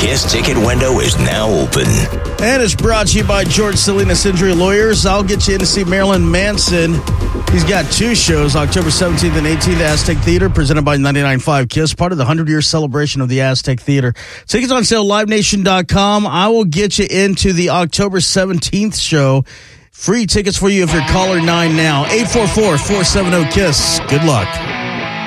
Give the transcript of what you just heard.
KISS ticket window is now open. And it's brought to you by George Salinas Injury Lawyers. I'll get you in to see Marilyn Manson. He's got two shows, October 17th and 18th, Aztec Theater, presented by 99.5 KISS, part of the 100-year celebration of the Aztec Theater. Tickets on sale, livenation.com. I will get you into the October 17th show. Free tickets for you if you're caller 9 now. 844-470-KISS. Good luck.